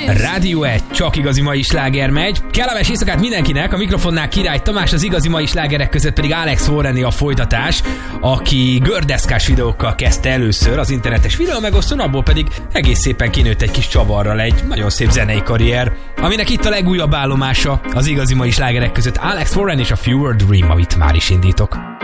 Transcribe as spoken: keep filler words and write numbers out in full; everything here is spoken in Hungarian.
Rádió egy, csak igazi mai sláger megy. Kellemes éjszakát mindenkinek, a mikrofonnál Király Tamás, az igazi mai slágerek között pedig Alex Warreni a folytatás, aki gördeszkás videókkal kezdte először az internetes videó megosztón, abból pedig egész szépen kinőtt egy kis csavarral egy nagyon szép zenei karrier, aminek itt a legújabb állomása az igazi mai slágerek között Alex Warren és a Fewer Dream, amit már is indítok.